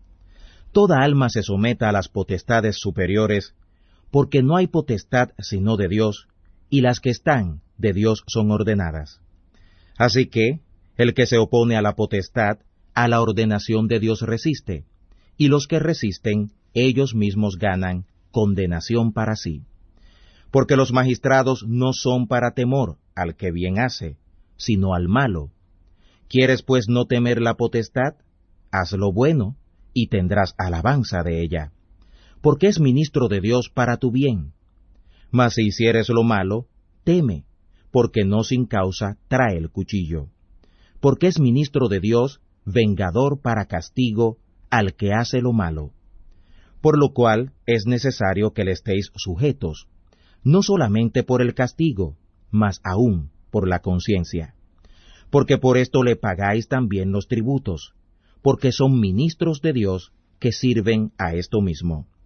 Toda alma se someta a las potestades superiores, porque no hay potestad sino de Dios, y las que están de Dios son ordenadas. Así que, el que se opone a la potestad, a la ordenación de Dios resiste, y los que resisten, ellos mismos ganan condenación para sí. Porque los magistrados no son para temor al que bien hace, sino al malo. ¿Quieres pues no temer la potestad? Haz lo bueno, y tendrás alabanza de ella, porque es ministro de Dios para tu bien. Mas si hicieres lo malo, teme, porque no sin causa trae el cuchillo. Porque es ministro de Dios, vengador para castigo al que hace lo malo. Por lo cual es necesario que le estéis sujetos, no solamente por el castigo, mas aún por la conciencia. porque por esto le pagáis también los tributos, porque son ministros de Dios que sirven a esto mismo.